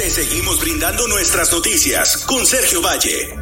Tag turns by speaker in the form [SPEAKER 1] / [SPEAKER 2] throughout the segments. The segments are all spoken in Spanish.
[SPEAKER 1] Te seguimos brindando nuestras noticias con Sergio Valle.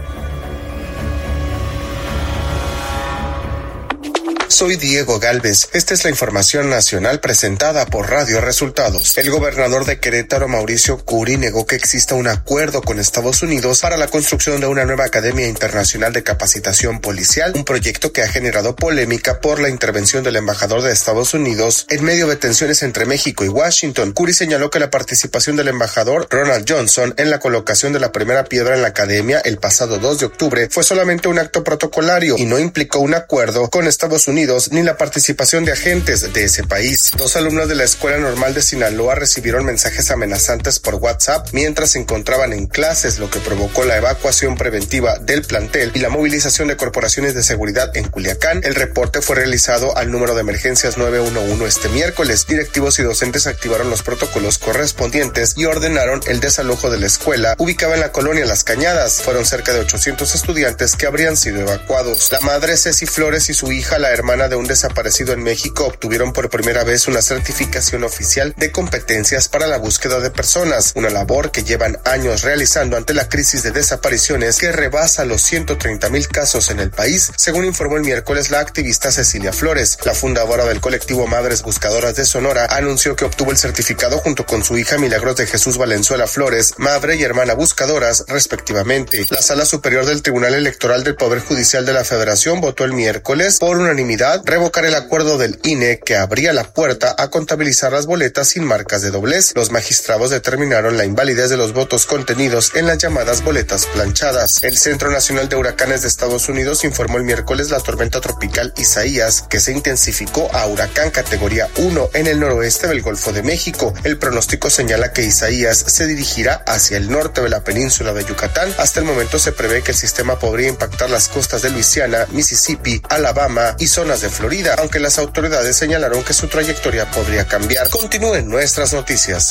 [SPEAKER 2] Soy Diego Gálvez. Esta es la información nacional presentada por Radio Resultados. El gobernador de Querétaro, Mauricio Curi, negó que exista un acuerdo con Estados Unidos para la construcción de una nueva Academia Internacional de Capacitación Policial, un proyecto que ha generado polémica por la intervención del embajador de Estados Unidos en medio de tensiones entre México y Washington. Curi señaló que la participación del embajador Ronald Johnson en la colocación de la primera piedra en la academia el pasado 2 de octubre fue solamente un acto protocolario y no implicó un acuerdo con Estados Unidos ni la participación de agentes de ese país. 2 alumnos de la Escuela Normal de Sinaloa recibieron mensajes amenazantes por WhatsApp mientras se encontraban en clases, lo que provocó la evacuación preventiva del plantel y la movilización de corporaciones de seguridad en Culiacán. El reporte fue realizado al número de emergencias 911 este miércoles. Directivos y docentes activaron los protocolos correspondientes y ordenaron el desalojo de la escuela, ubicada en la colonia Las Cañadas. Fueron cerca de 800 estudiantes que habrían sido evacuados. La madre Ceci Flores y su hija, la hermana de un desaparecido en México, obtuvieron por primera vez una certificación oficial de competencias para la búsqueda de personas, una labor que llevan años realizando ante la crisis de desapariciones que rebasa los 130,000 casos en el país, según informó el miércoles la activista Cecilia Flores. La fundadora del colectivo Madres Buscadoras de Sonora anunció que obtuvo el certificado junto con su hija Milagros de Jesús Valenzuela Flores, madre y hermana buscadoras, respectivamente. La Sala Superior del Tribunal Electoral del Poder Judicial de la Federación votó el miércoles por unanimidad revocar el acuerdo del INE que abría la puerta a contabilizar las boletas sin marcas de doblez. Los magistrados determinaron la invalidez de los votos contenidos en las llamadas boletas planchadas. El Centro Nacional de Huracanes de Estados Unidos informó el miércoles la tormenta tropical Isaías, que se intensificó a huracán categoría 1 en el noroeste del Golfo de México. El pronóstico señala que Isaías se dirigirá hacia el norte de la península de Yucatán. Hasta el momento se prevé que el sistema podría impactar las costas de Luisiana, Mississippi, Alabama y zonas de Florida, aunque las autoridades señalaron que su trayectoria podría cambiar. Continúen nuestras noticias.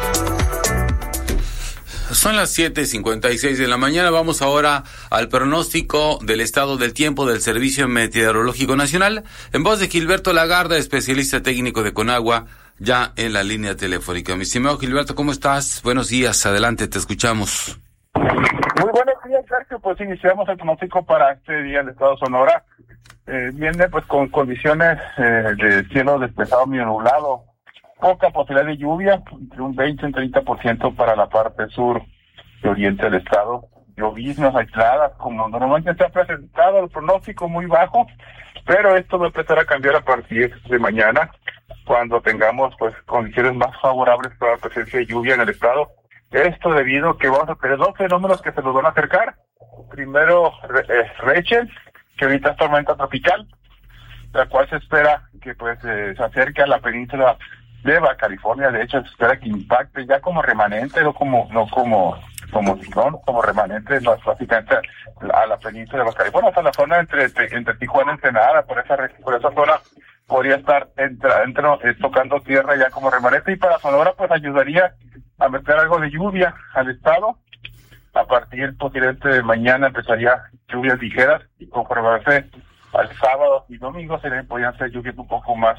[SPEAKER 3] Son las 7:56 de la mañana. Vamos ahora al pronóstico del estado del tiempo del Servicio Meteorológico Nacional, en voz de Gilberto Lagarda, especialista técnico de Conagua, ya en la línea telefónica. Mi estimado Gilberto, ¿cómo estás? Buenos días, adelante, te escuchamos.
[SPEAKER 4] Muy buenos días, Sergio. Pues iniciamos el pronóstico para este día en el estado de Sonora. Viene pues con condiciones de cielo despejado medio nublado, poca posibilidad de lluvia, entre un 20 y un 30% para la parte sur y oriente del estado. Lloviznas aisladas, como normalmente se ha presentado, el pronóstico muy bajo, pero esto va a empezar a cambiar a partir de mañana, cuando tengamos pues condiciones más favorables para la presencia de lluvia en el estado. Esto debido a que vamos a tener 2 fenómenos que se nos van a acercar. Primero, Rachel, que ahorita es tormenta tropical, la cual se espera que pues se acerque a la península de Baja California. De hecho, se espera que impacte ya como remanente, no como ciclón, como remanente, no, básicamente a la península de Baja California, hasta la zona entre Tijuana y Ensenada, por esa zona podría estar tocando tierra ya como remanente, y para Sonora pues ayudaría a meter algo de lluvia al estado. A partir posiblemente de mañana empezaría lluvias ligeras, y conforme avance al sábado y domingo podrían ser lluvias un poco más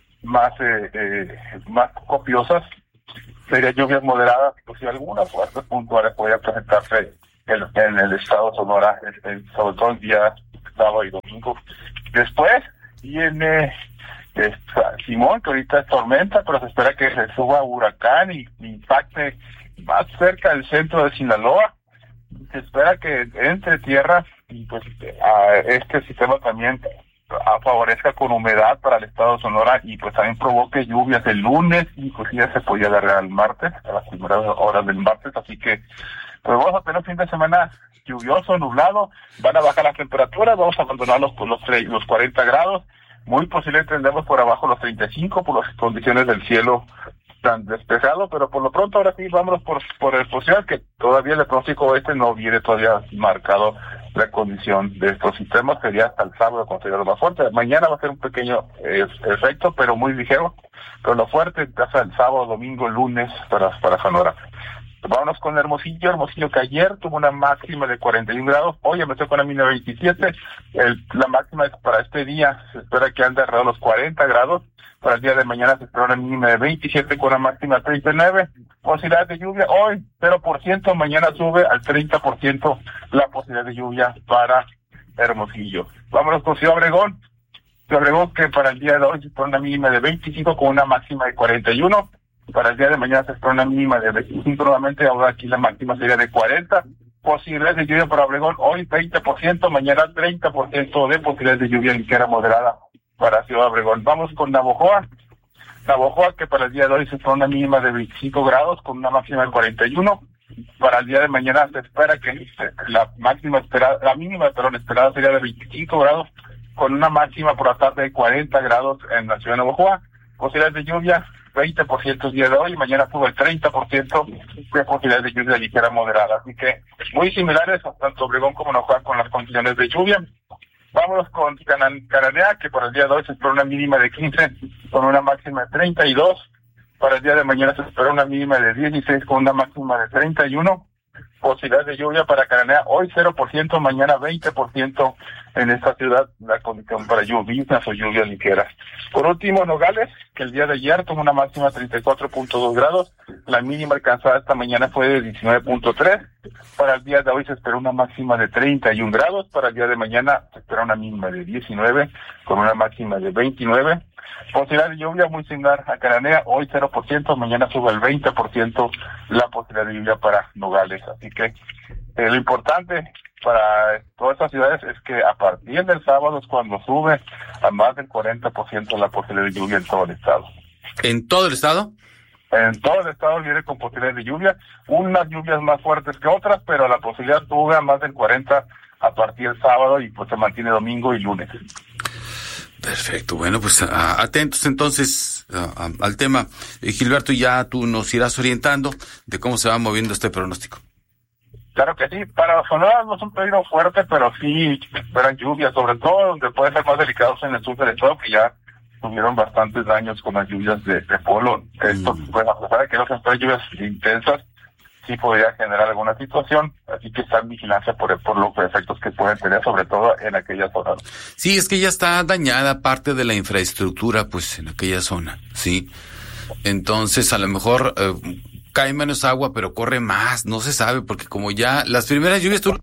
[SPEAKER 4] copiosas. Serían lluvias moderadas, pues si algunas fuertes puntuales podrían presentarse en el estado de Sonora, sobre todo el día sábado y domingo. Después viene Simón, que ahorita es tormenta, pero se espera que se suba a huracán y impacte más cerca del centro de Sinaloa. Se espera que entre tierra y pues este sistema también favorezca con humedad para el estado de Sonora, y pues también provoque lluvias el lunes, y pues ya se podría alargar el martes, a las primeras horas del martes. Así que pues vamos a tener un fin de semana lluvioso, nublado, van a bajar las temperaturas, vamos a abandonar los 40 grados, muy posible tendremos por abajo los 35 por las condiciones del cielo tan despejado, pero por lo pronto ahora sí vámonos por el posible, que todavía el pronóstico no viene todavía marcado la condición de estos sistemas. Sería hasta el sábado cuando sería lo más fuerte. Mañana va a ser un pequeño efecto, pero muy ligero, pero lo fuerte pasa el sábado, domingo, lunes para Sonora. Vámonos con Hermosillo. Hermosillo, que ayer tuvo una máxima de 41 grados, hoy empezó con una mínima de 27. La máxima para este día se espera que ande alrededor de los 40 grados. Para el día de mañana se espera una mínima de 27 con una máxima de 39. Posibilidad de lluvia hoy 0%, mañana sube al 30% la posibilidad de lluvia para Hermosillo. Vámonos con Ciudad Obregón. Ciudad Obregón, que para el día de hoy se espera una mínima de 25 con una máxima de 41. Para el día de mañana se espera una mínima de 25 nuevamente, ahora aquí la máxima sería de 40. Posibilidades de lluvia para Obregón hoy 20%, mañana 30% de posibilidades de lluvia ligera moderada para Ciudad Obregón. Vamos con Navojoa. Navojoa, que para el día de hoy se espera una mínima de 25 grados con una máxima de 41. Para el día de mañana se espera que la mínima esperada sería de 25 grados con una máxima por la tarde de 40 grados en la ciudad de Navojoa. Posibilidades de lluvia 20% el día de hoy, mañana tuvo el 30% de posibilidades de lluvia ligera moderada. Así que muy similares a tanto Obregón como Navojoa con las condiciones de lluvia. Vámonos con Cananea, que para el día de hoy se espera una mínima de 15 con una máxima de 32. Para el día de mañana se espera una mínima de 16 con una máxima de 31. Posibilidades de lluvia para Cananea hoy 0%, mañana 20% en esta ciudad, la condición para lluvias o lluvias ligeras. Por último, Nogales, que el día de ayer tuvo una máxima de 34.2 grados, la mínima alcanzada esta mañana fue de 19.3, para el día de hoy se espera una máxima de 31 grados, para el día de mañana se espera una mínima de 19 con una máxima de 29. Posibilidad de lluvia muy similar a Cananea, hoy 0%, mañana sube el 20% la posibilidad de lluvia para Nogales. Así que lo importante para todas estas ciudades es que a partir del sábado es cuando sube a más del 40% la posibilidad de lluvia en todo el estado.
[SPEAKER 3] ¿En todo el estado?
[SPEAKER 4] En todo el estado viene con posibilidades de lluvia, unas lluvias más fuertes que otras, pero la posibilidad sube a más del 40% a partir del sábado y pues se mantiene domingo y lunes.
[SPEAKER 3] Perfecto, bueno, pues atentos entonces al tema. Gilberto, ya tú nos irás orientando de cómo se va moviendo este pronóstico.
[SPEAKER 4] Claro que sí, para Sonora no es un peligro fuerte, pero sí esperan lluvias, sobre todo donde pueden ser más delicados en el sur del estado, que ya tuvieron bastantes daños con las lluvias de polo. Esto, pues a pesar de que no se esperan lluvias intensas, sí podría generar alguna situación, así que está en vigilancia por los efectos que pueden tener, sobre todo en aquella zona.
[SPEAKER 3] Sí, es que ya está dañada parte de la infraestructura, pues, en aquella zona, ¿sí? Entonces, a lo mejor cae menos agua, pero corre más, no se sabe, porque como ya las primeras lluvias, tú